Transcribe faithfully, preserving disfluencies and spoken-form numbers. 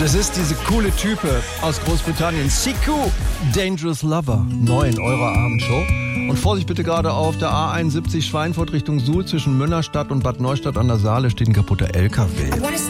Das ist diese coole Type aus Großbritannien. Siku, Dangerous Lover. Neu in eurer Abendshow. Und Vorsicht bitte gerade auf der A einundsiebzig Schweinfurt Richtung Suhl zwischen Münnerstadt und Bad Neustadt an der Saale steht ein kaputter L K W.